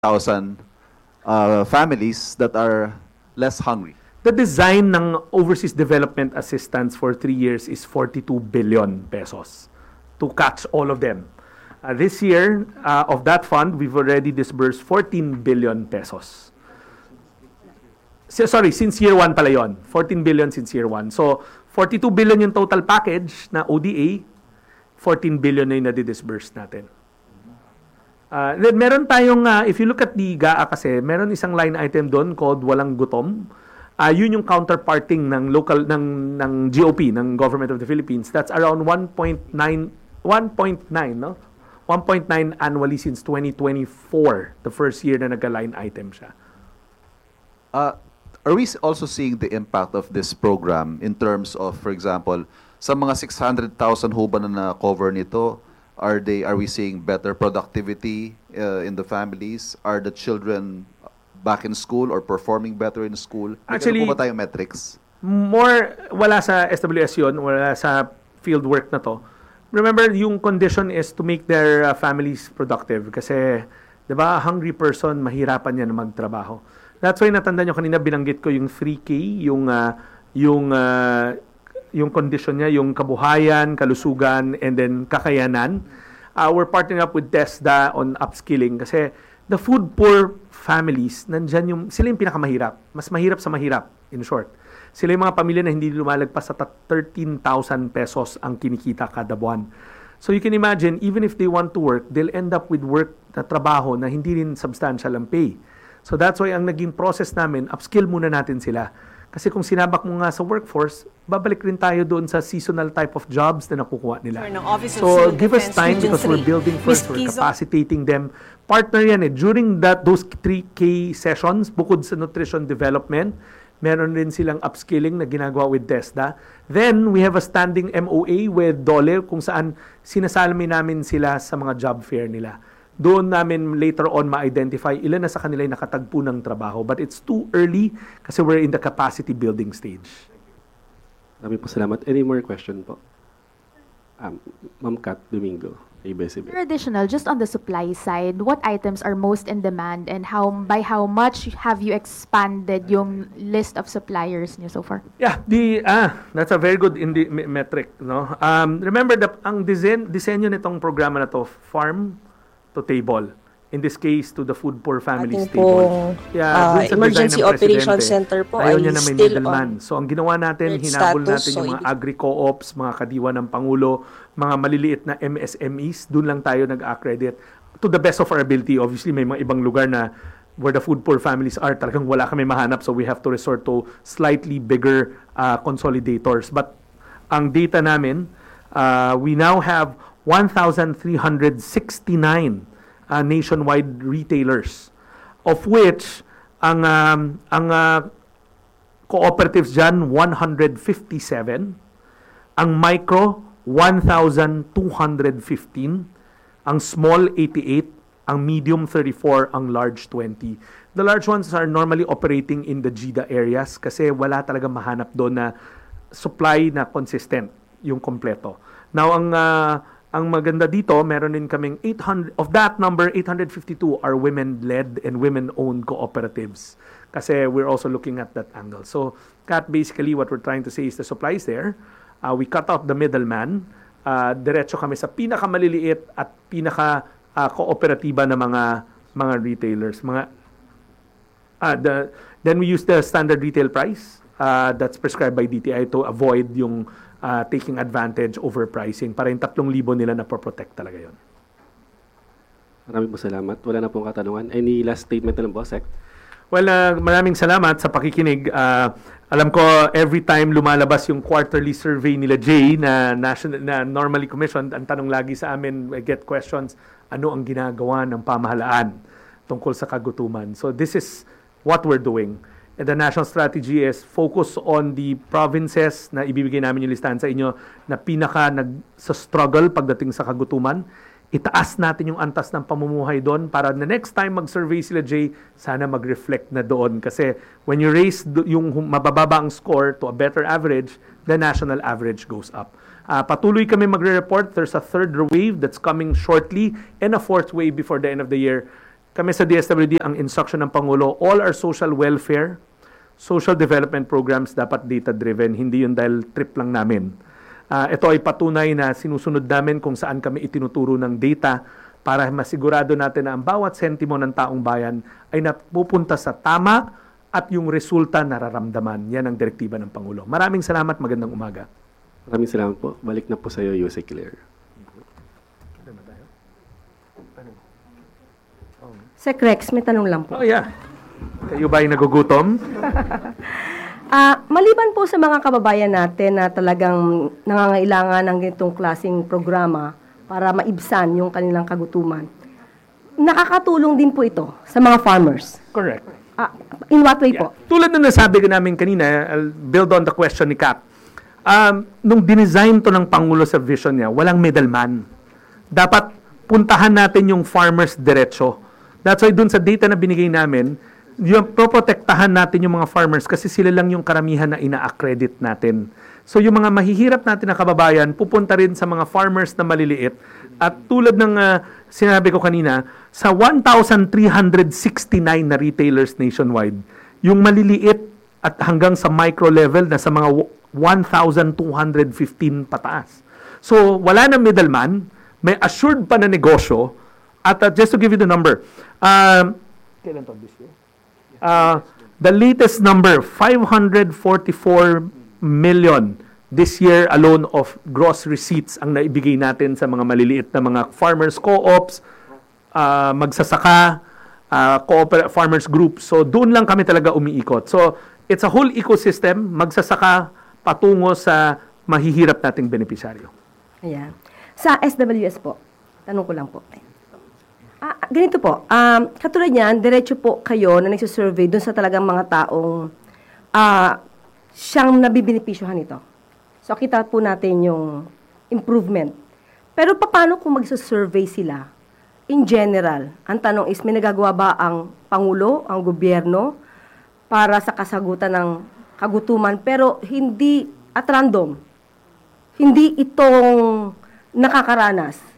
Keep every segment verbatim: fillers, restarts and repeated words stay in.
thousand uh, families that are less hungry. The design ng overseas development assistance for three years is forty-two billion pesos to catch all of them. Uh, this year, uh, of that fund, we've already disbursed fourteen billion pesos. Si- Sorry, since year one pala yun. fourteen billion since year one. So, forty-two billion yung total package na O D A, fourteen billion na yung nadidisburse natin. Uh, then meron tayong, uh, if you look at the G A A kasi, meron isang line item doon called Walang Gutom. Uh, yun yung counterparting ng local, ng, ng G O P, ng Government of the Philippines. That's around one point nine, one point nine, no? one point nine annually since twenty twenty-four, the first year na nagka-line item siya. Uh, are we s- also seeing the impact of this program in terms of, for example, sa mga six hundred thousand ho ba na na-cover nito, are they are we seeing better productivity uh, in the families? Are the children back in school or performing better in school? May Actually, ganun po ba tayong metrics? More, wala sa S W S yun, wala sa field work na to. Remember, yung condition is to make their uh, families productive. Kasi, di ba, a hungry person, mahirapan yan na magtrabaho. That's why natanda nyo kanina, binanggit ko yung three K, yung, uh, yung, uh, yung condition niya, yung kabuhayan, kalusugan, and then kakayanan. Uh, we're partnering up with TESDA on upskilling kasi the food poor families, nandyan yung, sila yung pinakamahirap. Mas mahirap sa mahirap, in short. Sila yung mga pamilya na hindi lumalagpas sa thirteen thousand pesos ang kinikita kada buwan. So you can imagine, even if they want to work, they'll end up with work na trabaho na hindi rin substantial ang pay. So that's why ang naging process namin, upskill muna natin sila. Kasi kung sinabak mo nga sa workforce, babalik rin tayo doon sa seasonal type of jobs na nakukuha nila. So give us time because we're building first, we're capacitating them. Partner yan eh. During that, those three K sessions, bukod sa nutrition development, meron rin silang upskilling na ginagawa with TESDA. Then, we have a standing M O A with DOLE kung saan sinasalmi namin sila sa mga job fair nila. Doon namin later on ma-identify ilan na sa kanila yung nakatagpo ng trabaho. But it's too early kasi we're in the capacity building stage. Maraming po salamat. Any more question po? Um, Ma'am Kat Domingo, A B S C B. For additional, just on the supply side, what items are most in demand and how by how much have you expanded yung list of suppliers niyo so far? Yeah, the ah, that's a very good indi- me- metric, no? Um, remember the ang design disenyo nitong programa na to, farm to table. In this case, to the food poor families Ating table. pong, Yeah, uh, dun sa Emergency design ng Operation Presidente, Center po ayaw ay niya na may still middleman. on So ang ginawa natin, red hinabol status, natin so yung mga ibig- agri-co-ops, mga kadiwa ng Pangulo, mga maliliit na M S M Es, dun lang tayo nag-accredit. To the best of our ability, obviously may mga ibang lugar na where the food poor families are, talagang wala kami mahanap, so we have to resort to slightly bigger uh, consolidators. But ang data namin, uh, we now have one thousand three hundred sixty-nine uh, nationwide retailers, of which ang um, ang uh, cooperatives dyan one hundred fifty-seven, ang micro one thousand two hundred fifteen, ang small eighty-eight, ang medium thirty-four, ang large twenty. The large ones are normally operating in the G I D A areas kasi wala talaga mahanap doon na supply na consistent, yung kompleto. Now, ang uh, ang maganda dito, meron din kaming eight hundred, of that number, eight hundred fifty-two are women-led and women-owned cooperatives. Kasi we're also looking at that angle. So, Kat, basically what we're trying to say is the supply is there. Uh, we cut out the middleman. Uh, diretso kami sa pinakamaliliit at pinaka uh, kooperatiba na mga mga retailers. Mga uh, the, then we use the standard retail price uh, that's prescribed by D T I to avoid yung uh, taking advantage over pricing. Para yung tatlong libo nila na protect talaga yon. Maraming po salamat. Wala na pong katanungan. Any last statement na lang po, Sec? Well, uh, maraming salamat sa pakikinig. Uh, alam ko every time lumalabas yung quarterly survey nila Jay na national na normally commissioned, ang tanong lagi sa amin, I get questions, ano ang ginagawa ng pamahalaan tungkol sa kagutuman. So this is what we're doing. And the national strategy is focus on the provinces na ibibigay namin yung listahan sa inyo na pinaka nag sa struggle pagdating sa kagutuman. Itaas natin yung antas ng pamumuhay doon para the next time mag-survey sila, Jay, sana mag-reflect na doon. Kasi when you raise do, yung mabababa ang score to a better average, the national average goes up. Uh, patuloy kami magre-report. There's a third wave that's coming shortly and a fourth wave before the end of the year. kami sa D S W D, ang instruction ng Pangulo, all our social welfare, social development programs dapat data-driven, hindi yun dahil trip lang namin. Uh, ito ay patunay na sinusunod namin kung saan kami itinuturo ng data para masigurado natin na ang bawat sentimo ng taong bayan ay napupunta sa tama at yung resulta nararamdaman. Yan ang direktiba ng Pangulo. Maraming salamat, magandang umaga. Maraming salamat po. Balik na po sa iyo, Yusek Claire. Sec Rex, may tanong lang po. Oh yeah. Kayo ba ay nagugutom? Ah, maliban po sa mga kababayan natin na talagang nangangailangan ng ganitong klaseng programa para maibsan yung kanilang kagutuman, nakakatulong din po ito sa mga farmers. Correct. Ah, in what way po? Tulad na nasabi ko namin kanina, I'll build on the question ni Cap. Um, nung dinesign to ng Pangulo sa vision niya, walang middleman. Dapat puntahan natin yung farmers diretso. That's why dun sa data na binigay namin, yung proprotektahan natin yung mga farmers kasi sila lang yung karamihan na ina-accredit natin. So yung mga mahihirap natin na kababayan, pupunta rin sa mga farmers na maliliit. At tulad ng uh, sinabi ko kanina, sa one thousand three hundred sixty-nine na retailers nationwide, yung maliliit at hanggang sa micro level na sa mga one thousand two hundred fifteen pataas. So wala na middleman, may assured pa na negosyo. At uh, just to give you the number, um, kailan to this year? Uh, the latest number, five hundred forty-four million this year alone of gross receipts ang naibigay natin sa mga maliliit na mga farmers co-ops, uh, magsasaka, uh, co-oper- farmers groups. So doon lang kami talaga umiikot. So it's a whole ecosystem, magsasaka patungo sa mahihirap nating benepisyaryo. Ayan. Sa S W S po, tanong ko lang po. Ah, ganito po, um, katulad niyan, diretso po kayo na nagsisurvey dun sa talagang mga taong ah, siyang nabibinipisyohan nito. So, kita po natin yung improvement. Pero paano kung magsisurvey sila? In general, ang tanong is, may nagagawa ba ang Pangulo, ang gobyerno, para sa kasagutan ng kagutuman, pero hindi at random. Hindi itong nakakaranas.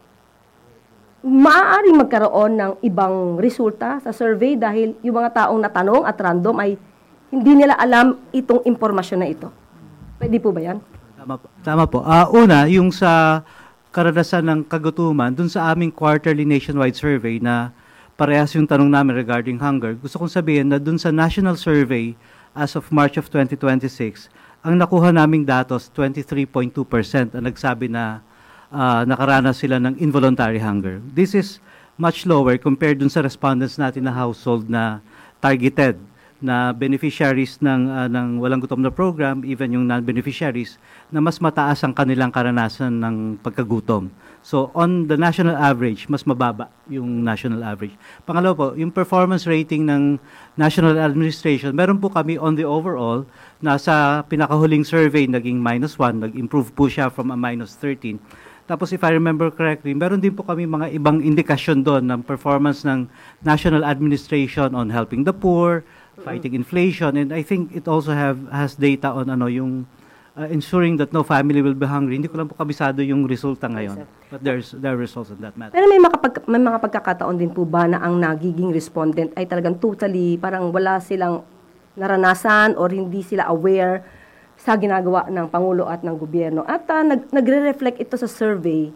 Maaaring magkaroon ng ibang resulta sa survey dahil yung mga taong natanong at random ay hindi nila alam itong impormasyon na ito. Pwede po ba yan? Tama po. Tama po. Uh, una, yung sa karanasan ng kagutuman, dun sa aming quarterly nationwide survey na parehas yung tanong namin regarding hunger, gusto kong sabihin na dun sa national survey as of March of twenty twenty-six, ang nakuha naming datos, twenty-three point two percent ang nagsabi na Uh, nakaranas sila ng involuntary hunger. This is much lower compared dun sa respondents natin na household na targeted na beneficiaries ng, uh, ng walang gutom na program, even yung non-beneficiaries, na mas mataas ang kanilang karanasan ng pagkagutom. So, on the national average, mas mababa yung national average. Pangalawa po, yung performance rating ng National Administration, meron po kami on the overall, nasa pinakahuling survey, naging minus one, nag-improve po siya from a minus thirteen. Tapos if I remember correctly, meron din po kami mga ibang indikasyon doon ng performance ng National Administration on helping the poor, fighting inflation, and I think it also have has data on ano yung uh, ensuring that no family will be hungry. Hindi ko lang po kabisado yung resulta ngayon. But there's there are results on that matter. Pero may, makapag, may mga pagkakataon din po ba na ang nagiging respondent ay talagang totally, parang wala silang naranasan or hindi sila aware sa ginagawa ng Pangulo at ng gobyerno. At uh, nag, nagre-reflect ito sa survey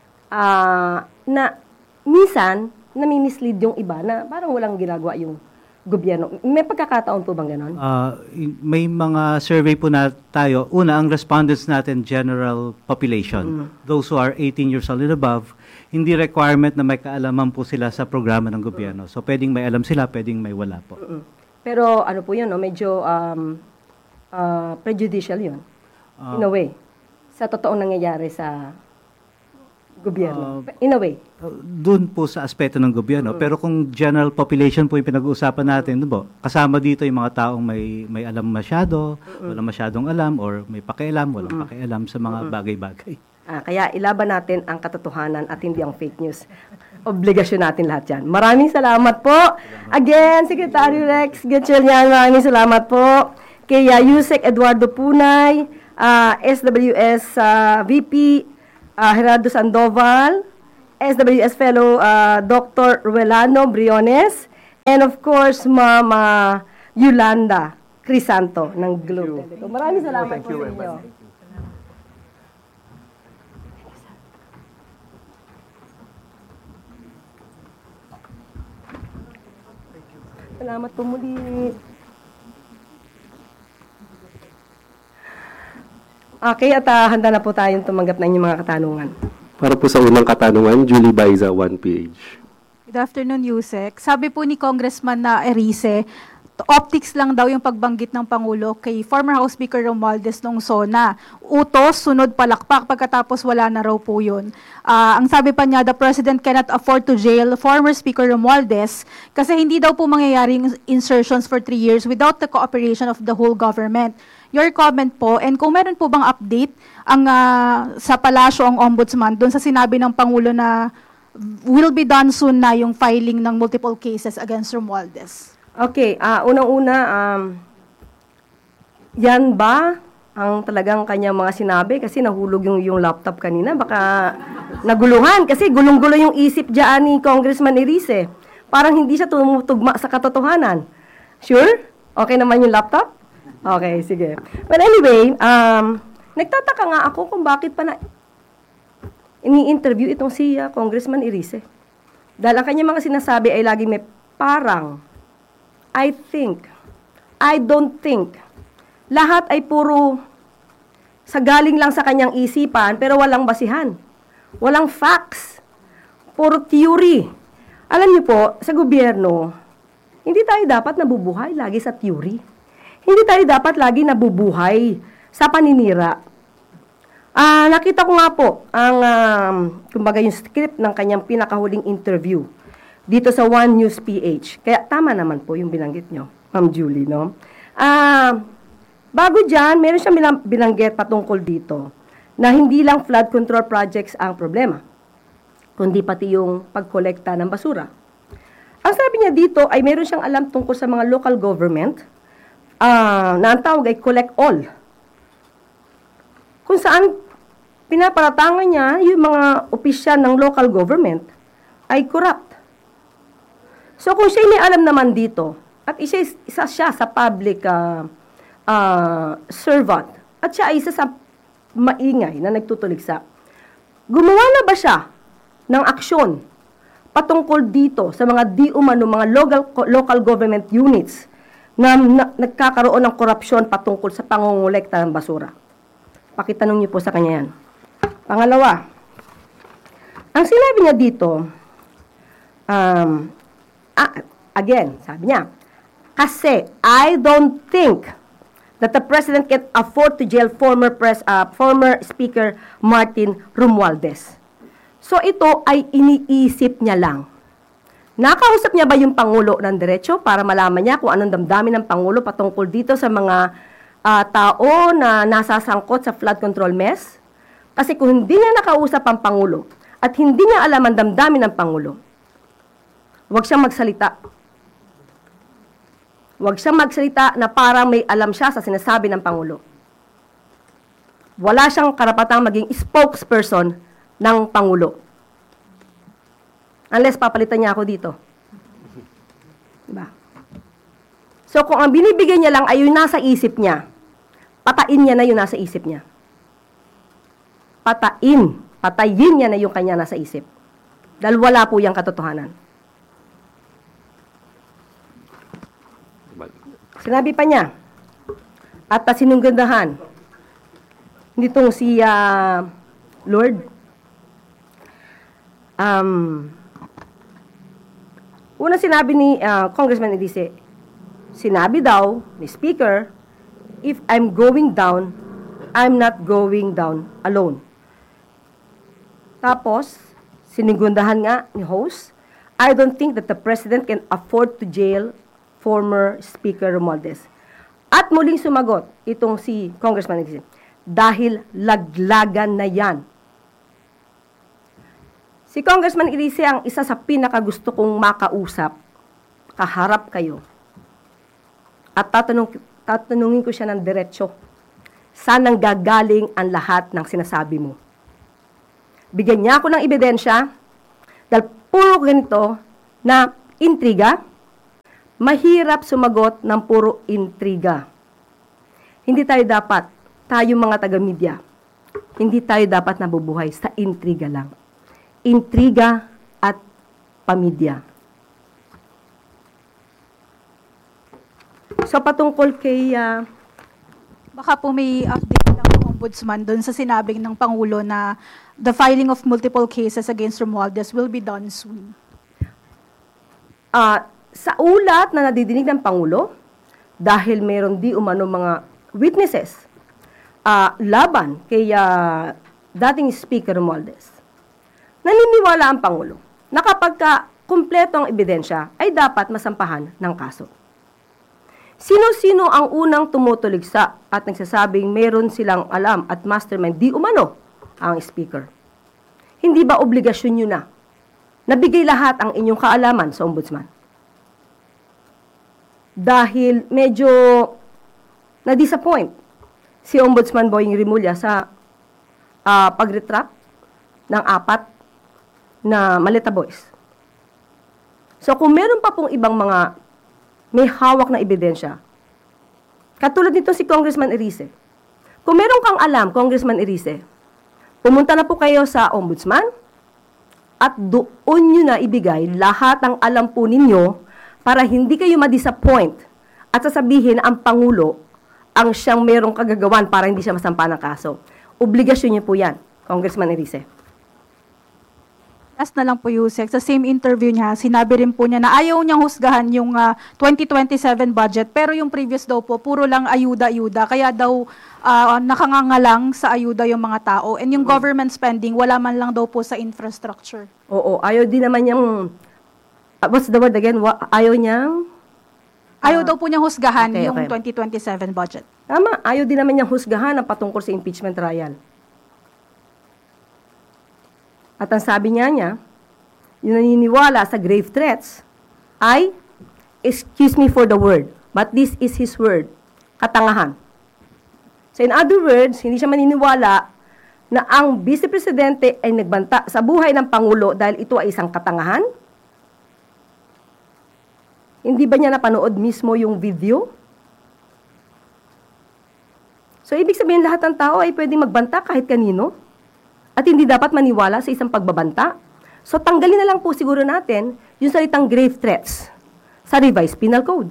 uh, na minsan nami-mislead yung iba na parang walang ginagawa yung gobyerno. May pagkakataon po bang ganon? Uh, may mga survey po na tayo. Una, ang respondents natin, general population. Mm. Those who are eighteen years old and above, hindi requirement na may kaalaman po sila sa programa ng gobyerno. So, pwedeng may alam sila, pwedeng may wala po. Mm-mm. Pero ano po yun, no? medyo um, uh, prejudicial yun. Uh, in a way. Sa totoong nangyayari sa gobyerno. Uh, in a way. Doon po sa aspeto ng gobyerno. Mm. Pero kung general population po yung pinag-uusapan natin, doon po, kasama dito yung mga taong may may alam masyado, mm-mm, walang masyadong alam, or may pakialam, walang mm-mm pakialam sa mga mm-mm bagay-bagay. Ah, kaya ilaban natin ang katotohanan at hindi ang fake news. Obligasyon natin lahat yan. Maraming salamat po. Again, Secretary Rex Gatchalian, maraming salamat po. Kay uh, Yusek Eduardo Punay, uh, S W S uh, V P uh, Gerardo Sandoval, S W S fellow uh, Doctor Ruelano Briones, and of course, Ma'am uh, Yolanda Crisanto ng Globe. Maraming salamat Thank po you, sa inyo. Emma. Salamat po muli. Okay, at uh, handa na po tayong tumanggap ng inyong mga katanungan. Para po sa unang katanungan, Julie Baiza, one P H. Good afternoon, Yusek. Sabi po ni Congressman na Erice, optics lang daw yung pagbanggit ng Pangulo kay former House Speaker Romualdez nung SONA. Utos, sunod palakpak, pagkatapos wala na raw po yun. Ah, ang sabi pa niya, the President cannot afford to jail former Speaker Romualdez kasi hindi daw po mangyayari yung insertions for three years without the cooperation of the whole government. Your comment po, and kung meron po bang update ang ah, sa palasyo ang ombudsman doon sa sinabi ng Pangulo na will be done soon na yung filing ng multiple cases against Romualdez. Okay, ah unang-una, um, yan ba ang talagang kanyang mga sinabi? Kasi nahulog yung, yung laptop kanina. Baka naguluhan kasi gulong-gulo yung isip dyan ni Congressman Erice. Parang hindi siya tumutugma sa katotohanan. Sure? Okay naman yung laptop? Okay, sige. But anyway, um, nagtataka nga ako kung bakit pa na ini-interview itong si uh, Congressman Erice. Dahil ang kanyang mga sinasabi ay lagi may parang, I think, I don't think. Lahat ay puro sa galing lang sa kanyang isipan pero walang basihan. Walang facts. Puro theory. Alam niyo po, sa gobyerno, hindi tayo dapat nabubuhay lagi sa theory. Hindi tayo dapat lagi nabubuhay sa paninira. Ah, nakita ko nga po ang um, kumbaga yung script ng kanyang pinakahuling interview dito sa One News P H. Kaya tama naman po yung binanggit nyo, Ma'am Julie, no? Ah, bago dyan, meron siyang bilang, binanggit patungkol dito na hindi lang flood control projects ang problema, kundi pati yung pagkolekta ng basura. Ang sabi niya dito ay meron siyang alam tungkol sa mga local government ah, na ang tawag ay collect all. Kung saan pinaparatangan niya yung mga opisyal ng local government ay corrupt. So kung siya may alam naman dito, at isa, isa siya sa public uh, uh, servant, at siya ay isa sa maingay na nagtutuligsa, gumawa na ba siya ng aksyon patungkol dito sa mga di umano, mga local, local government units na, na nagkakaroon ng korupsyon patungkol sa pangongolekta ng basura? Pakitanong niyo po sa kanya yan. Pangalawa, ang sinabi niya dito, um, ah, again, sabi niya, kasi I don't think that the President can afford to jail former pres, uh, former Speaker Martin Romualdez. So ito ay iniisip niya lang. Nakausap niya ba yung Pangulo ng diretso para malaman niya kung anong damdamin ng Pangulo patungkol dito sa mga uh, tao na nasasangkot sa flood control mess? Kasi kung hindi niya nakausap ang Pangulo at hindi niya alam ang damdamin ng Pangulo, huwag siyang magsalita. Huwag siyang magsalita na parang may alam siya sa sinasabi ng Pangulo. Wala siyang karapatang maging spokesperson ng Pangulo. Unless papalitan niya ako dito. Diba? So kung ang binibigay niya lang ay yung nasa isip niya, patain niya na yung nasa isip niya. Patain. Patayin niya na yung kanya nasa isip. Dahil wala po yung katotohanan. Sinabi pa niya, at sinunggandahan, nitong si uh, Lord, um, una sinabi ni uh, Congressman Erice, sinabi daw ni Speaker, if I'm going down, I'm not going down alone. Tapos, sinigundahan nga ni host, I don't think that the President can afford to jail former Speaker Romualdez. At muling sumagot itong si Congressman Erice, dahil laglagan na yan. Si Congressman Erice ang isa sa pinakagusto kong makausap, kaharap kayo. At tatanung, tatanungin ko siya ng diretsyo, saan nang gagaling ang lahat ng sinasabi mo? Bigyan niya ako ng ebidensya Dahil puro ganito na intriga, mahirap sumagot ng puro intriga. Hindi tayo dapat, tayo mga taga-media, hindi tayo dapat nabubuhay sa intriga lang. Intriga at pamilya. So patungkol kay uh, Baka po may update lang ng Ombudsman doon sa sinabing ng Pangulo na the filing of multiple cases against Romualdez will be done soon. uh, sa ulat na nadidinig ng Pangulo, dahil meron di umano mga witnesses uh, laban kay uh, dating Speaker Romualdez, naniniwala ang Pangulo na kapag ka kumpleto ang ebidensya ay dapat masampahan ng kaso. Sino-sino ang unang tumutuligsa at nagsasabing meron silang alam at mastermind di umano ang Speaker? Hindi ba obligasyon nyo na nabigay lahat ang inyong kaalaman sa Ombudsman? Dahil medyo na-disappoint si Ombudsman Boying Rimulya sa uh, pag-retract ng apat na Maleta Boys. So kung meron pa pong ibang mga may hawak na ebidensya, katulad nito si Congressman Erice, kung meron kang alam, Congressman Erice, pumunta na po kayo sa Ombudsman at doon nyo na ibigay lahat ng alam po ninyo para hindi kayo ma-disappoint at sasabihin na ang Pangulo ang siyang merong kagagawan para hindi siya masampa ng kaso. Obligasyon niyo po yan, Congressman Erice. Last na lang po, Yusek, sa same interview niya, sinabi rin po niya na ayaw niyang husgahan yung uh, twenty twenty-seven budget, pero yung previous daw po, puro lang ayuda-ayuda. Kaya daw uh, nakangangalang sa ayuda yung mga tao. And yung government spending, wala man lang daw po sa infrastructure. Oo, ayaw din naman niyang, uh, what's the word again? Wa- Ayaw niyang? Ayaw daw po niyang husgahan okay, yung okay. twenty twenty-seven budget. Tama, ayaw din naman niyang husgahan ang patungkol sa impeachment trial. At ang sabi niya niya, yung naniniwala sa grave threats ay, excuse me for the word, but this is his word, katangahan. So in other words, hindi siya maniniwala na ang Vice Presidente ay nagbanta sa buhay ng Pangulo dahil ito ay isang katangahan? Hindi ba niya napanood mismo yung video? So ibig sabihin lahat ng tao ay pwedeng magbanta kahit kanino? At hindi dapat maniwala sa isang pagbabanta. So tanggalin na lang po siguro natin yung salitang grave threats sa revised penal code.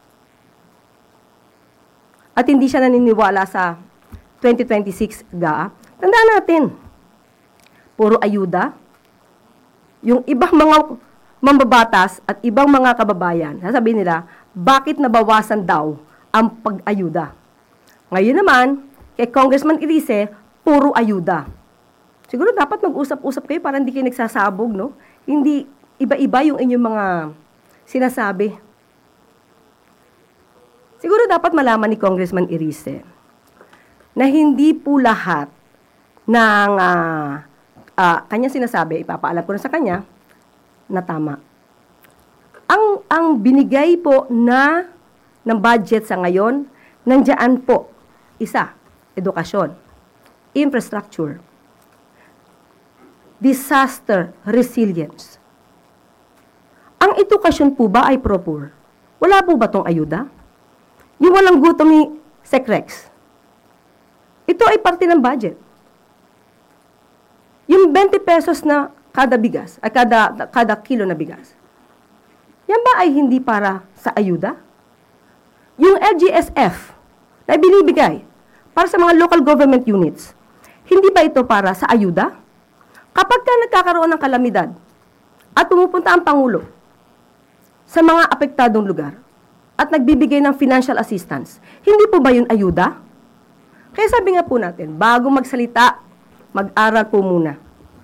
At hindi siya naniniwala sa twenty twenty-six G A A. Tandaan natin, puro ayuda. Yung ibang mga mambabatas at ibang mga kababayan, sasabihin nila, bakit nabawasan daw ang pag-ayuda? Ngayon naman, kay Congressman Erice, puro ayuda. Siguro dapat mag-usap-usap kayo para hindi kayo nagsasabog, no? Hindi iba-iba yung inyong mga sinasabi. Siguro dapat malaman ni Congressman Erice na hindi po lahat ng uh, uh, kanyang sinasabi, ipapaalam ko na sa kanya, na tama. Ang, ang binigay po na ng budget sa ngayon, nandiyan po, isa, edukasyon, infrastructure, disaster resilience. Ang edukasyon po ba ay proper? Wala po ba itong ayuda? Yung walang gutom ni Secrex. Ito ay parte ng budget. Yung twenty pesos na kada bigas, ay kada, kada kilo na bigas. Yan ba ay hindi para sa ayuda? Yung L G S F na binibigay para sa mga local government units, hindi ba ito para sa ayuda? Kapag ka nagkakaroon ng kalamidad at pumupunta ang Pangulo sa mga apektadong lugar at nagbibigay ng financial assistance, hindi po ba yun ayuda? Kaya sabi nga po natin, bago magsalita, mag-aral po muna.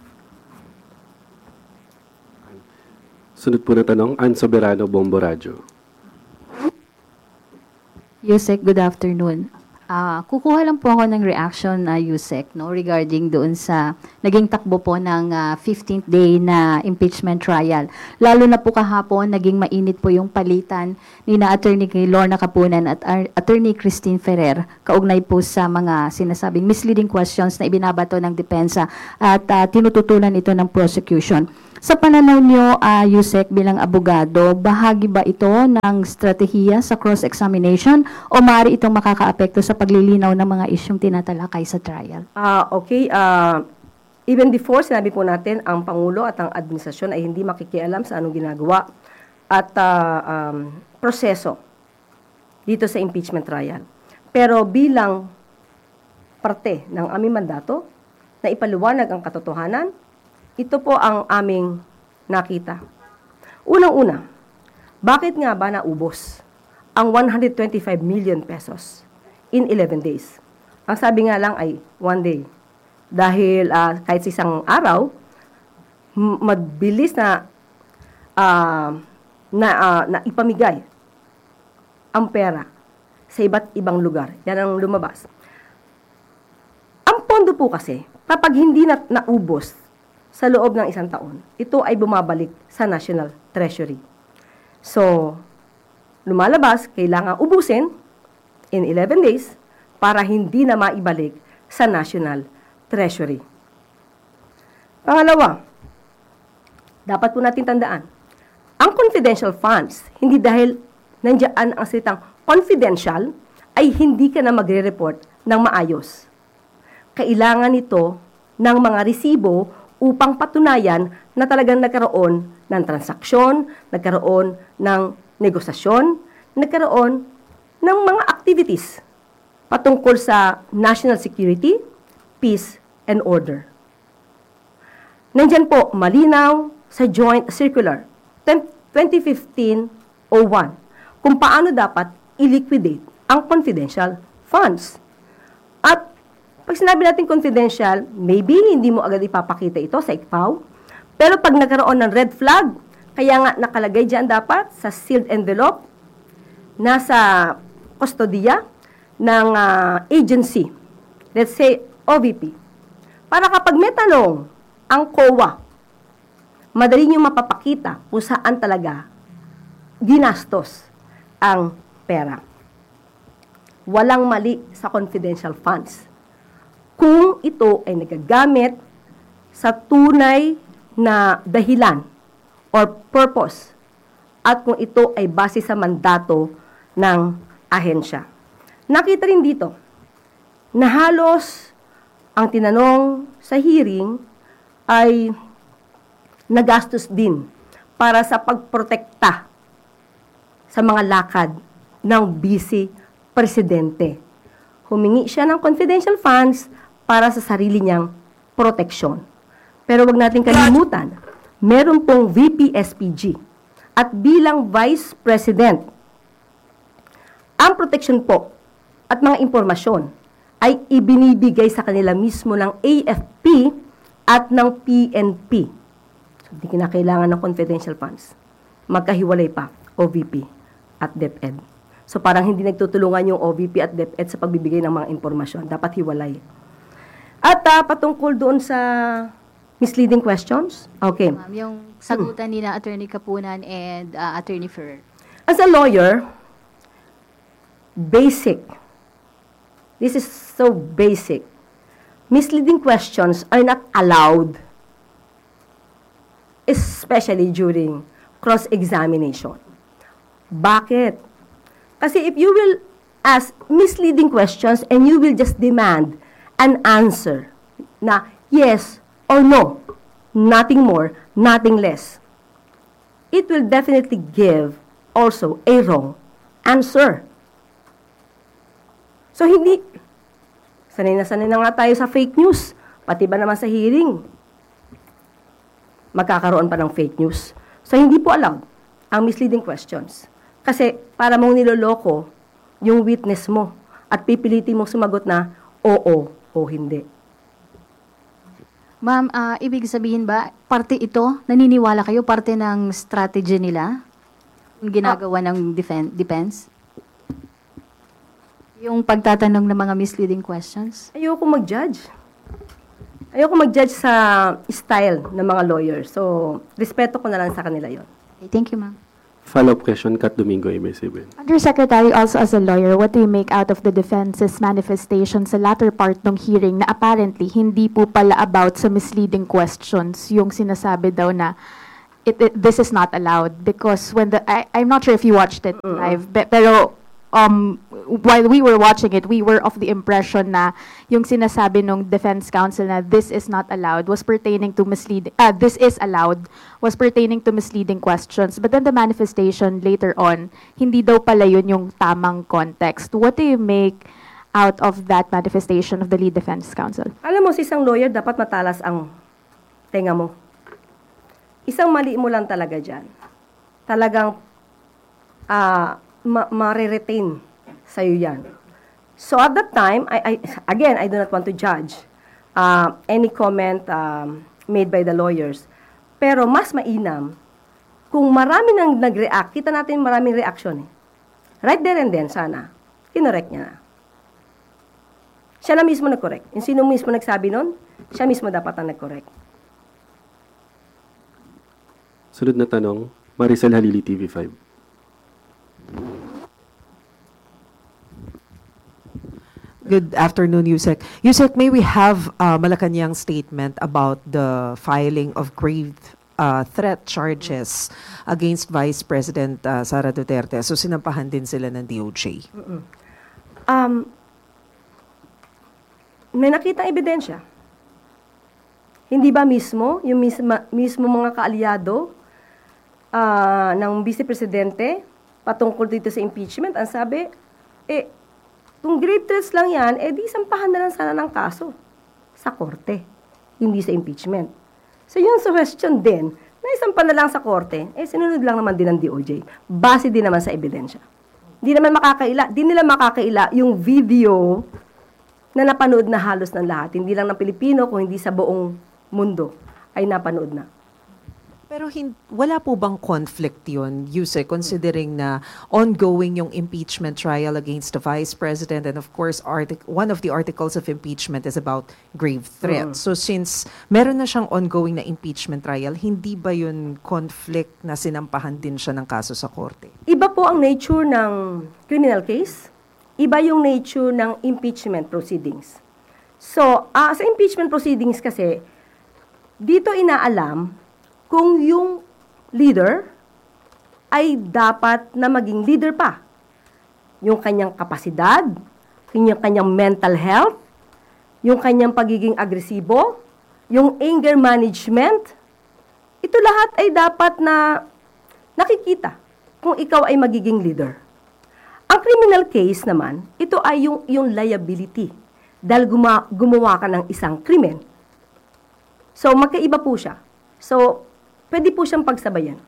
Sunod po na tanong, Ann Soberano, Bombo Radio. Yusek, good afternoon. Ah, kukuha lang po ako ng reaction na Yusek no regarding doon sa naging takbo po ng ah, fifteenth day na impeachment trial. Lalo na po kahapon naging mainit po yung palitan ni na Attorney Lorna Capunan at Ar- Attorney Christine Ferrer kaugnay po sa mga sinasabing misleading questions na ibinabato ng depensa at ah, tinututulan ito ng prosecution. Sa pananaw niyo, uh, Yusek, bilang abogado, bahagi ba ito ng strategiya sa cross-examination o maaari itong makakaapekto sa paglilinaw ng mga isyong tinatalakay sa trial? Ah, okay. Ah, even before, sinabi po natin, ang Pangulo at ang administrasyon ay hindi makikialam sa anong ginagawa at ah, um, proseso dito sa impeachment trial. Pero bilang parte ng aming mandato na ipaliwanag ang katotohanan, ito po ang aming nakita. Unang-una, bakit nga ba naubos ang one hundred twenty-five million pesos in eleven days? Ang sabi nga lang ay one day. Dahil uh, kahit sa isang araw, m- mabilis na, uh, na, uh, na ipamigay ang pera sa iba't ibang lugar. Yan ang lumabas. Ang pondo po kasi, kapag hindi na naubos sa loob ng isang taon, ito ay bumabalik sa National Treasury. So, lumalabas, kailangan ubusin in eleven days para hindi na maibalik sa National Treasury. Pangalawa, dapat po natin tandaan, ang confidential funds, hindi dahil nandiyan ang salitang confidential, ay hindi ka na magre-report ng maayos. Kailangan ito ng mga resibo upang patunayan na talagang nagkaroon ng transaksyon, nagkaroon ng negosasyon, nagkaroon ng mga activities patungkol sa national security, peace, and order. Nandyan po, malinaw sa Joint Circular twenty fifteen oh one kung paano dapat i-liquidate ang confidential funds. At pag sinabi natin confidential, maybe hindi mo agad ipapakita ito sa I C P A W. Pero pag nagkaroon ng red flag, kaya nga nakalagay dyan dapat sa sealed envelope, nasa kustodiya ng uh, agency, let's say O V P. Para kapag may tanong ang C O A, madali nyo mapapakita kung saan talaga ginastos ang pera. Walang mali sa confidential funds kung ito ay nagagamit sa tunay na dahilan or purpose at kung ito ay base sa mandato ng ahensya. Nakita rin dito na halos ang tinanong sa hearing ay nagastos din para sa pagprotekta sa mga lakad ng Vice Presidente. Humingi siya ng confidential funds para sa sarili niyang proteksyon. Pero wag natin kalimutan, meron pong V P S P G at bilang Vice President, ang proteksyon po at mga impormasyon ay ibinibigay sa kanila mismo ng A F P at ng P N P. So, hindi kinakailangan ng confidential funds. Magkahiwalay pa, O V P at DepEd. So, parang hindi nagtutulungan yung O V P at DepEd sa pagbibigay ng mga impormasyon. Dapat hiwalay. At uh, patungkol doon sa misleading questions, okay. Ma'am, yung sagutan ni na Attorney Capunan and uh, Attorney Ferrer. As a lawyer, basic. This is so basic. Misleading questions are not allowed, especially during cross-examination. Bakit? Kasi if you will ask misleading questions and you will just demand an answer na yes or no, nothing more, nothing less, it will definitely give also a wrong answer. So, hindi, sanay na sanay na nga tayo sa fake news, pati ba naman sa hearing, magkakaroon pa ng fake news. So, hindi po allowed ang misleading questions. Kasi, para mong niloloko yung witness mo at pipilitin mong sumagot na oo o hindi. Ma'am, ah, ibig sabihin ba, parte ito, naniniwala kayo, parte ng strategy nila? Yung ginagawa ng defen- defense? Yung pagtatanong ng mga misleading questions? Ayoko mag-judge. Ayoko mag-judge sa style ng mga lawyers. So, respeto ko na lang sa kanila yon. Okay, thank you, ma'am. Follow-up question, Kat Domingo, A B S C B N. Undersecretary, also as a lawyer, what do you make out of the defense's manifestation sa latter part ng hearing na apparently hindi po pala about sa misleading questions yung sinasabi daw na it, it, this is not allowed because when the I, I'm not sure if you watched it live, pe- pero um while we were watching it, we were of the impression na yung sinasabi ng defense counsel na this is not allowed was pertaining to misleading uh, this is allowed was pertaining to misleading questions, but then the manifestation later on hindi daw pala yun yung tamang context. What do you make out of that manifestation of the lead defense counsel? Alam mo, sa isang lawyer, dapat matalas ang tenga mo. Isang mali mo lang talaga dyan. Talagang ah ma- ma-retain sa'yo yan. So at that time, I, I, again, I do not want to judge uh, any comment um, made by the lawyers. Pero mas mainam, kung marami nang nag-react, kita natin maraming reaction eh. Right there and then, sana, kinorek niya na. Siya na mismo nag-correct. Yung sino mismo nagsabi nun, siya mismo dapat ang nag-correct. Sunod na tanong, Maricel Halili, T V five. Good afternoon, Yusek. Yusek, may we have uh, Malacanang statement about the filing of grave uh, threat charges against Vice President uh, Sara Duterte? So sinampahan din sila ng D O J. Um, may nakitang ebidensya. Hindi ba mismo, yung mismo, mismo mga kaalyado uh, ng Vice Presidente patungkol dito sa impeachment, ang sabi, eh, kung grave threats lang yan, eh di sampahan na lang sana ng kaso sa korte, hindi sa impeachment. So yung suggestion din, na isampa na lang sa korte, eh sinunod lang naman din ng D O J. Base din naman sa ebidensya. Di naman makakaila, di nila makakaila yung video na napanood na halos ng lahat. Hindi lang ng Pilipino, kung hindi sa buong mundo ay napanood na. Pero hin- wala po bang conflict yun, Yusek, considering na ongoing yung impeachment trial against the Vice President, and of course, artic- one of the articles of impeachment is about grave threats. So since meron na siyang ongoing na impeachment trial, hindi ba yun conflict na sinampahan din siya ng kaso sa korte? Iba po ang nature ng criminal case, iba yung nature ng impeachment proceedings. So, uh, sa impeachment proceedings kasi, dito inaalam kung yung leader ay dapat na maging leader pa. Yung kanyang kapasidad, yung kanyang mental health, yung kanyang pagiging agresibo, yung anger management, ito lahat ay dapat na nakikita kung ikaw ay magiging leader. Ang criminal case naman, ito ay yung, yung liability dahil guma, gumawa ka ng isang krimen. So, magkaiba po siya. So, pwede po siyang pagsabayan.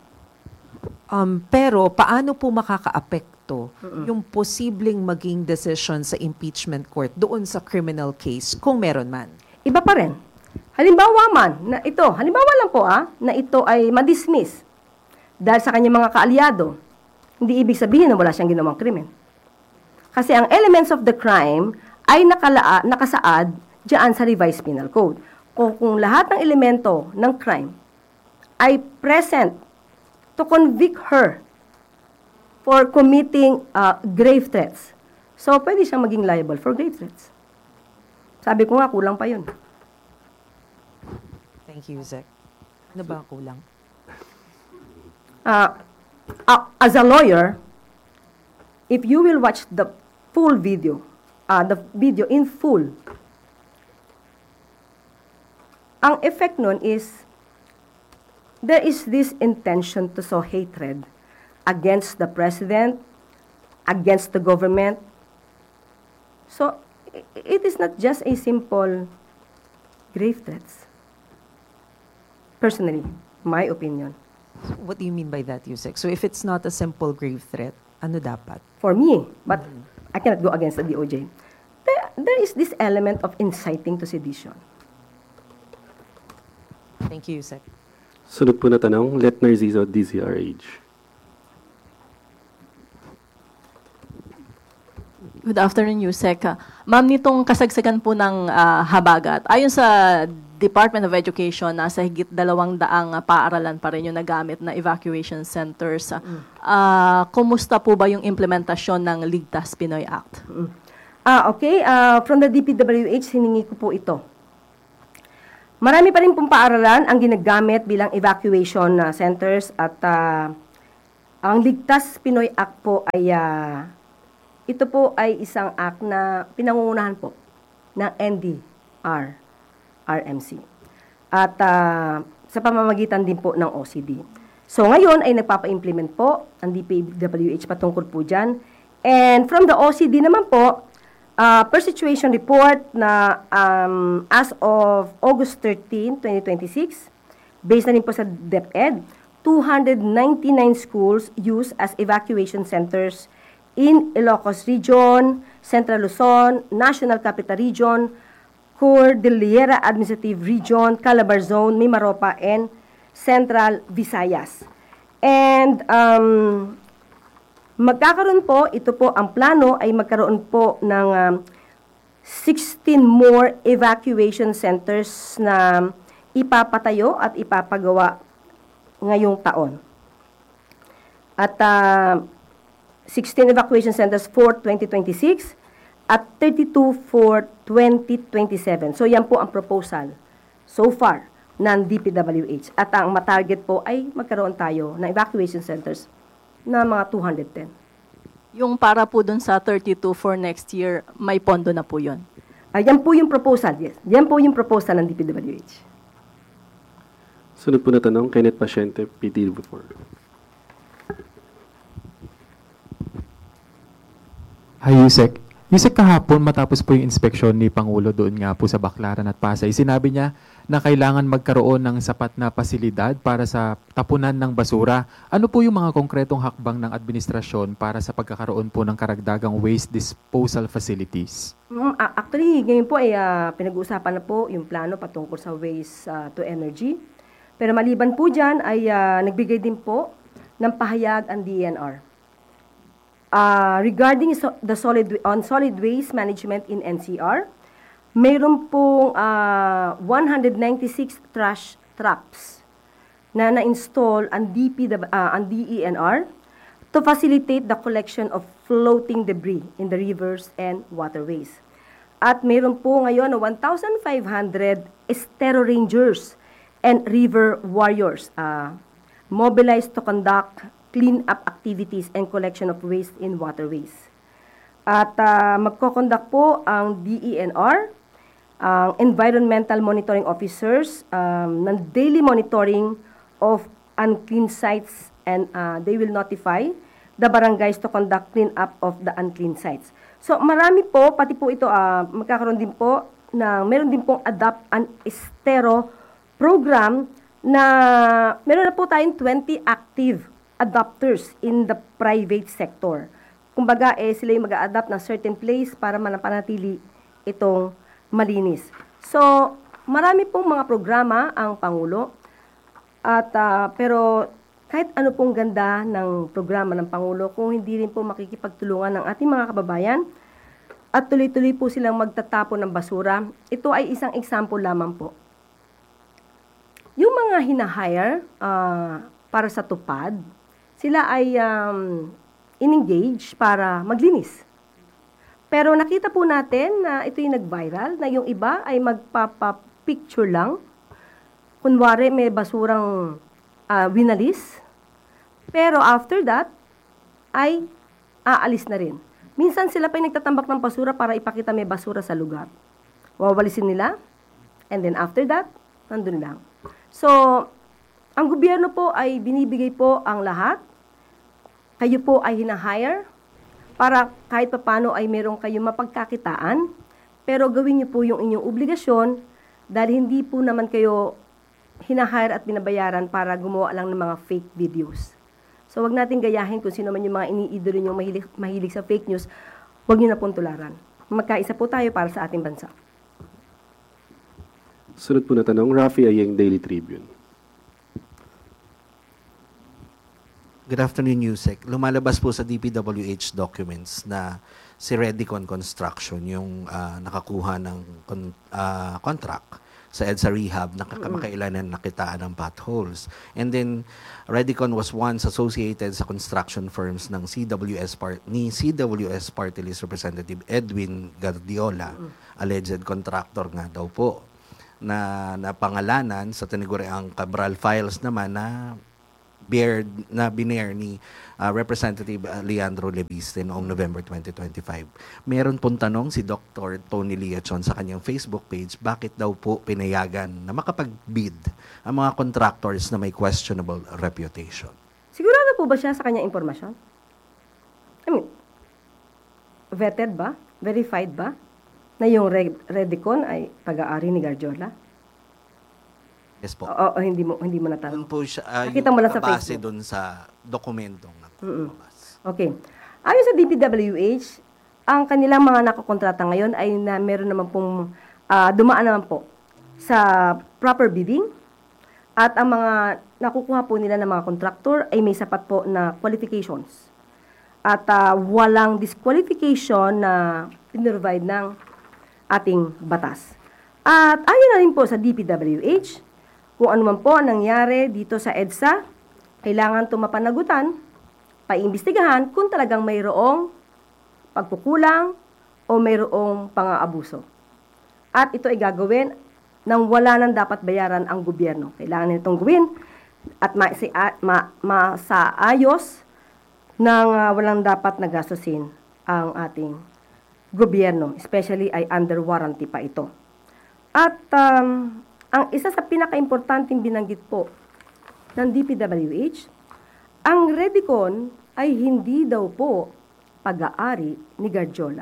Um, pero paano po makakaapekto yung posibleng maging decision sa impeachment court doon sa criminal case kung meron man? Iba pa rin. Halimbawa man, na ito, halimbawa lang po ah, na ito ay madismiss dahil sa kanyang mga kaalyado, hindi ibig sabihin na wala siyang ginawang krimen. Kasi ang elements of the crime ay nakala, nakasaad diyan sa revised penal code. Kung, kung lahat ng elemento ng crime ay present to convict her for committing uh, grave threats. So, pwede siyang maging liable for grave threats. Sabi ko nga, kulang pa yun. Thank you, Zek. Ano ba ang kulang? Uh, uh, as a lawyer, if you will watch the full video, uh, the video in full, ang effect nun is there is this intention to sow hatred against the president, against the government. So, it is not just a simple grave threats. Personally, my opinion. What do you mean by that, Yusek? So if it's not a simple grave threat, ano dapat? For me, but I cannot go against the D O J. There, there is this element of inciting to sedition. Thank you, Yusek. Sunod po na tanong, Let Narciso, D Z R H. Good afternoon, Yusek. Ah, Ma'am, nitong kasagsagan po ng ah, habagat, ayon sa Department of Education, nasa higit dalawang daang ah, paaralan pa rin yung nagamit na evacuation centers. Ah, ah, kumusta po ba yung implementasyon ng Ligtas Pinoy Act? Ah, okay. Ah, from the D P W H, hiningi ko po ito. Marami pa rin pong paaralan ang ginagamit bilang evacuation ah, centers at ah, ang Ligtas Pinoy Act po ay ah, ito po ay isang act na pinangungunahan po ng N D R R M C at ah, sa pamamagitan din po ng O C D. So ngayon ay nagpapa-implement po ang D P W H patungkol po dyan. And from the O C D naman po, uh, per situation report na um, as of August thirteenth, twenty twenty-six, based na rin po sa DepEd, two hundred ninety-nine schools used as evacuation centers in Ilocos Region, Central Luzon, National Capital Region, Cordillera Administrative Region, Calabar Zone, Mimaropa, and Central Visayas. And um, magkakaroon po, ito po ang plano ay magkaroon po ng um, sixteen more evacuation centers na ipapatayo at ipapagawa ngayong taon. At uh, sixteen evacuation centers for twenty twenty-six at thirty-two for twenty twenty-seven. So yan po ang proposal so far ng D P W H. At ang matarget po ay magkaroon tayo ng evacuation centers na mga two hundred ten. Yung para po dun sa thirty-two for next year, may pondo na po yun. Uh, yan po yung proposal, yes. Yan po yung proposal ng D P W H. Sunod po na tanong, Kenneth Pasyente, P T V four. Hi, Yusek. Yusek, kahapon matapos po yung inspeksyon ni Pangulo doon nga po sa Baclaran at Pasay, sinabi niya na kailangan magkaroon ng sapat na pasilidad para sa tapunan ng basura. Ano po yung mga konkretong hakbang ng administrasyon para sa pagkakaroon po ng karagdagang waste disposal facilities? Mm, a- actually, ngayon po ay ah, pinag-uusapan na po yung plano patungkol sa waste ah, to energy. Pero maliban po dyan ay ah, nagbigay din po ng pahayag ang D E N R. Uh, regarding so, the solid on solid waste management in N C R, mayroon pong uh, one hundred ninety-six trash traps na na-install ang D P uh, ang D E N R to facilitate the collection of floating debris in the rivers and waterways. At mayroon po ngayon na one thousand five hundred estero rangers and river warriors uh, mobilized to conduct clean-up activities and collection of waste in waterways. At uh, magko-conduct po ang D E N R, ang environmental monitoring officers, um, ng daily monitoring of unclean sites, and uh, they will notify the barangays to conduct clean-up of the unclean sites. So marami po, pati po ito, uh, magkakaroon din po, na meron din pong Adapt an Estero program na meron na po tayong twenty active adopters in the private sector. Kumbaga, eh, sila yung mag-a-adapt ng certain place para manapanatili itong malinis. So, marami pong mga programa ang Pangulo. At, uh, pero, kahit ano pong ganda ng programa ng Pangulo, kung hindi rin po makikipagtulungan ng ating mga kababayan, at tuloy-tuloy po silang magtatapon ng basura, ito ay isang example lamang po. Yung mga hinahire uh, para sa tupad, sila ay um, in-engage para maglinis. Pero nakita po natin na ito yung nag-viral, na yung iba ay magpapa-picture lang. Kunwari may basurang uh, winalis. Pero after that, ay aalis na rin. Minsan sila pa yung nagtatambak ng basura para ipakita may basura sa lugar. Wawalisin nila, and then after that, nandun lang. So, ang gobyerno po ay binibigay po ang lahat. Kayo po ay hina-hire para kahit papano ay meron kayong mapagkakitaan, pero gawin niyo po yung inyong obligasyon dahil hindi po naman kayo hina-hire at binabayaran para gumawa lang ng mga fake videos. So wag natin gayahin kung sino man yung mga iniidolo yung mahilig, mahilig sa fake news, wag niyo na pong tularan. Magkaisa po tayo para sa ating bansa. Sunod po na tanong, Rafi Ayeng, Daily Tribune. Good afternoon, Yusek. Lumalabas po sa D P W H documents na si Redicon Construction yung ah, nakakuha ng con- ah, contract sa EDSA Rehab na kamakailanan nakitaan ng potholes. And then, Redicon was once associated sa construction firms ng C W S part ni C W S Party List Representative Edwin Guardiola, alleged contractor nga daw po, na napangalanan sa tinaguriang Cabral Files naman na bear, na binair ni uh, Representative uh, Leandro Lebiste noong November twenty twenty-five. Meron pong tanong si Doctor Tony Liachon sa kanyang Facebook page, bakit daw po pinayagan na makapag-bid ang mga contractors na may questionable reputation? Sigurado po ba siya sa kanyang impormasyon? I mean, vetted ba? Verified ba? Na yung Re- Redicon ay pag-aari ni Guardiola? Yes po. O, o hindi mo hindi mo natanong. Doon po siya, uh, Nakita mo lang sa base Facebook. doon sa dokumentong nakalabas. Okay. Ayon sa D P W H, ang kanilang mga nakakontrata ngayon ay na meron naman pong ah, dumaan naman po sa proper bidding at ang mga nakukuha po nila ng mga contractor ay may sapat po na qualifications. At ah, walang disqualification na pinrovide ng ating batas. At ayon na rin po sa D P W H, kung ano man po ang nangyari dito sa EDSA, kailangan ito mapanagutan, paimbestigahan kung talagang mayroong pagkukulang o mayroong pang-aabuso. At ito ay gagawin nang wala nang dapat bayaran ang gobyerno. Kailangan nitong gawin at ma- ma- masaayos nang uh, walang dapat nagastusin ang ating gobyerno, especially ay under warranty pa ito. At um, ang isa sa pinaka-importanting binanggit po ng D P W H, ang Redicon ay hindi daw po pag-aari ni Guardiola.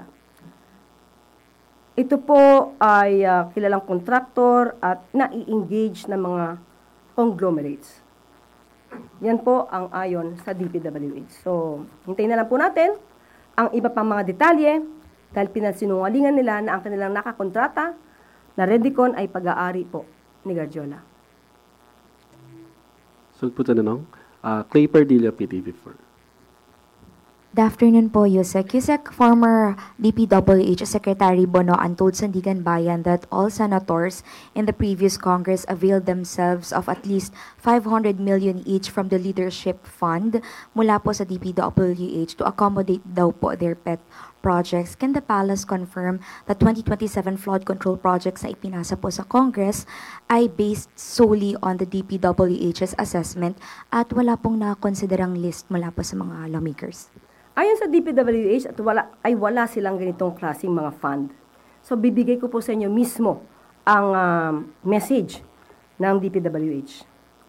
Ito po ay uh, kilalang kontraktor at nai-engage ng mga conglomerates. Yan po ang ayon sa D P W H. So, hintayin na lang po natin ang iba pang mga detalye dahil pinansinungalingan nila na ang kanilang nakakontrata na Redicon ay pag-aari po ni Guardiola. So, po tanong, uh, Clay Pardilla, P T V four. Good afternoon po, Yusek. Yusek, former D P W H Secretary Bonoan told Sandigan Bayan that all senators in the previous Congress availed themselves of at least five hundred million each from the leadership fund mula po sa D P W H to accommodate daw po their pet projects. Can the Palace confirm that twenty twenty-seven flood control projects na ipinasa po sa Congress ay based solely on the D P W H's assessment at wala pong nakonsiderang list mula po sa mga lawmakers? Ayon sa D P W H, at wala, ay wala silang ganitong klaseng mga fund. So, bibigay ko po sa inyo mismo ang um, message ng D P W H.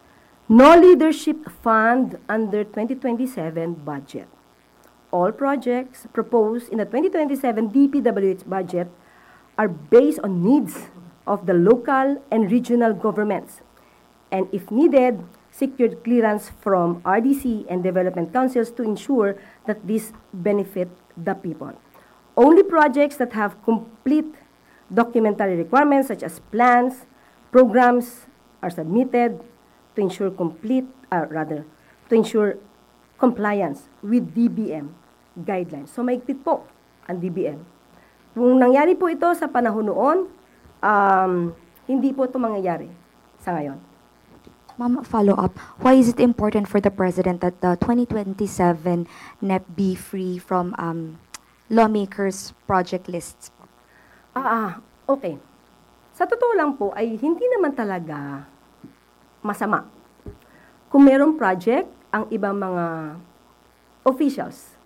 No leadership fund under twenty twenty-seven budget. All projects proposed in the twenty twenty-seven D P W H budget are based on needs of the local and regional governments, and if needed, secured clearance from R D C and development councils to ensure that these benefit the people. Only projects that have complete documentary requirements such as plans, programs are submitted to ensure complete, uh, rather, to ensure compliance with D B M guidelines. So maigpit po ang D B M. Kung nangyari po ito sa panahon noon, um, hindi po ito mangyayari sa ngayon. Ma'am, follow-up. Why is it important for the President that the twenty twenty-seven N E P be free from um, lawmakers' project lists? Ah, ah, okay. Sa totoo lang po ay hindi naman talaga masama. Kung merong project ang ibang mga officials,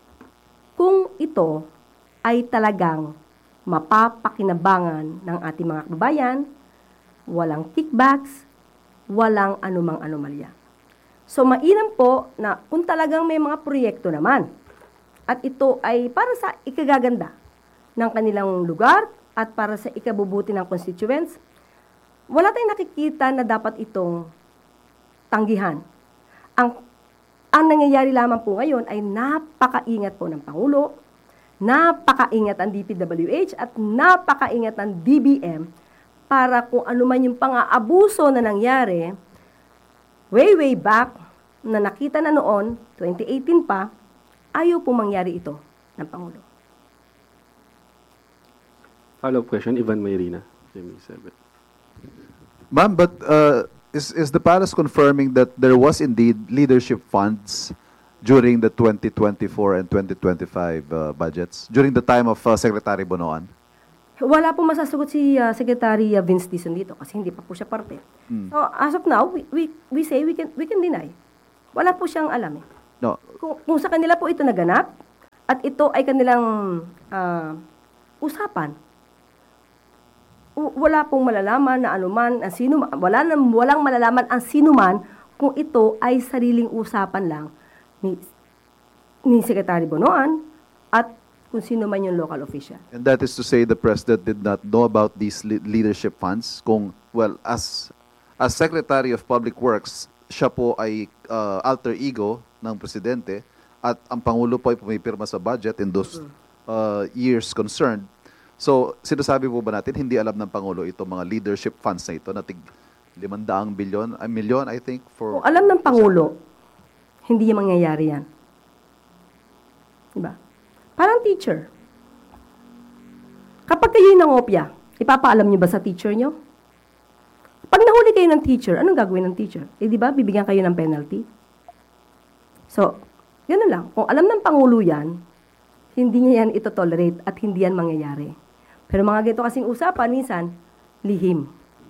kung ito ay talagang mapapakinabangan ng ating mga kababayan, walang kickbacks, walang anumang anomalya. So, mainam po na kung talagang may mga proyekto naman at ito ay para sa ikagaganda ng kanilang lugar at para sa ikabubuti ng constituents, wala tayong nakikita na dapat itong tanggihan. Ang, ang nangyayari lamang po ngayon ay napakaingat po ng Pangulo, napakaingat ang D P W H at napakaingat ang D B M para kung ano man yung pang-aabuso na nangyari, way, way back, na nakita na noon, twenty eighteen pa, ayaw po mangyari ito ng Pangulo. Follow-up question, Ivan Mayrina, G M A seven. Ma'am, but uh, is is the palace confirming that there was indeed leadership funds during the twenty twenty-four and twenty twenty-five uh, budgets, during the time of uh, Secretary Bonoan? Wala po masasagot si uh, Secretary uh, Vince Dizon dito kasi hindi pa po siya parte. Hmm. So, as of now, we, we, we say we can, we can deny. Wala po siyang alam eh. No. Kung, kung sa kanila po ito naganap, at ito ay kanilang uh, usapan, w- wala pong malalaman na anuman, ang sino, wala nang, walang malalaman ang sino man kung ito ay sariling usapan lang ni, ni Secretary Bonoan at kung sino man yung local official. And that is to say the president did not know about these le- leadership funds kung, well, as as Secretary of Public Works, siya po ay uh, alter ego ng presidente at ang Pangulo po ay pumipirma sa budget in those uh, years concerned. So, sinasabi po ba natin, hindi alam ng Pangulo itong mga leadership funds na ito na tig limandang bilyon, a milyon, I think, for... Kung alam ng Pangulo, hindi yung mangyayari yan. Diba? Parang teacher. Kapag kayo'y nangopya, ipapaalam niyo ba sa teacher niyo? Pag nahuli kayo ng teacher, anong gagawin ng teacher? Eh, di ba, bibigyan kayo ng penalty? So, gano'n lang. Kung alam ng Pangulo yan, hindi niya yan ito-tolerate at hindi yan mangyayari. Pero mga ganito kasing usapan, minsan, lihim.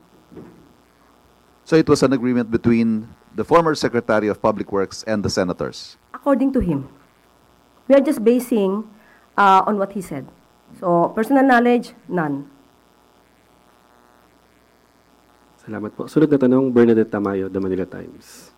So it was an agreement between the former Secretary of Public Works and the senators? According to him. We are just basing uh, on what he said. So, personal knowledge, none. Salamat po. Sunod na tanong, Bernadette Tamayo, The Manila Times.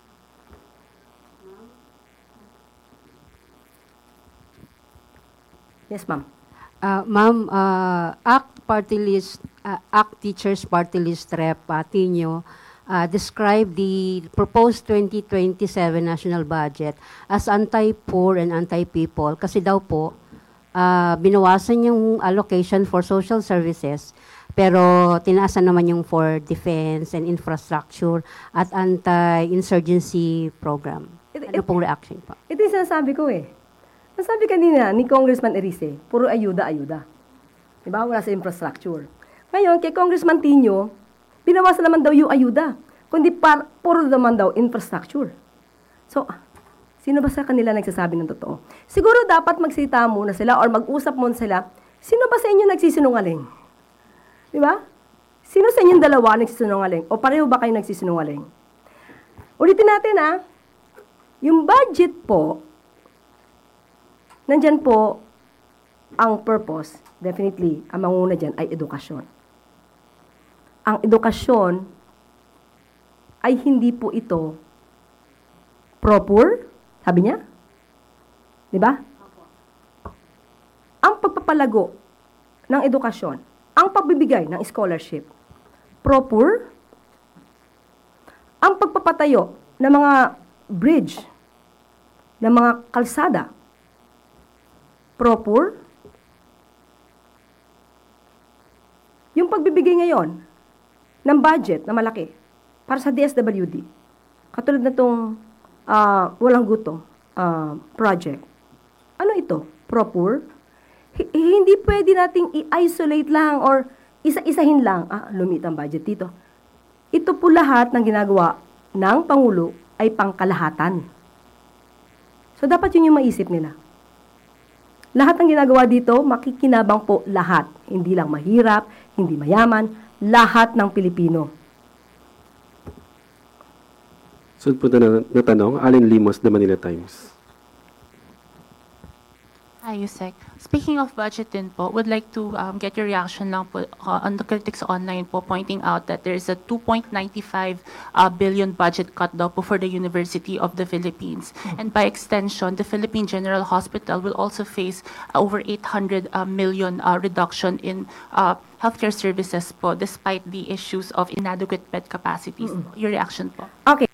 Yes, ma'am. Uh, ma'am, uh, A C T Party List, uh, A C T Teachers Party List Rep uh, Tino uh, described the proposed twenty twenty-seven national budget as anti-poor and anti-people kasi daw po uh, binawasan yung allocation for social services pero tinaasan naman yung for defense and infrastructure at anti-insurgency program. Ano pong reaction po? Ito yung sinasabi ko eh. Nasabi kanina ni Congressman Erice, puro ayuda-ayuda. Diba? Wala sa infrastructure. Ngayon, kay Congressman Tino, binawasan naman daw yung ayuda. Kundi par, puro naman daw infrastructure. So, sino ba sa kanila nagsasabi ng totoo? Siguro dapat magsalita muna sila or mag-usap muna sila, sino ba sa inyo nagsisinungaling? Diba? Sino sa inyong dalawa nagsisinungaling? O pareho ba kayo nagsisinungaling? Ulitin natin ha, yung budget po, nandyan po ang purpose, definitely, ang manguna dyan ay edukasyon. Ang edukasyon ay hindi po ito pro-poor, sabi niya? Di ba? Ang pagpapalago ng edukasyon, ang pagbibigay ng scholarship, pro-poor, ang pagpapatayo ng mga bridge, ng mga kalsada, pro-poor. Yung pagbibigay ngayon ng budget na malaki para sa D S W D, katulad na itong uh, walang gutom uh, project. Ano ito? Pro-poor? H- hindi pwede nating i-isolate lang or isa-isahin lang. Ah, lumit ang budget dito. Ito po lahat ng ginagawa ng Pangulo ay pangkalahatan. So, dapat yun yung maisip nila. Lahat ng ginagawa dito, makikinabang po lahat. Hindi lang mahirap, hindi mayaman, lahat ng Pilipino. Sunod po na, na tanong, Allen Limos, The Manila Times. Hi, Yusek. Speaking of budget din po, would like to um, get your reaction lang po uh, on the critics online po pointing out that there is a two point nine five uh, billion budget cut daw po for the University of the Philippines. And by extension, the Philippine General Hospital will also face uh, over eight hundred uh, million uh, reduction in uh, healthcare services po despite the issues of inadequate bed capacities. Your reaction po? Okay.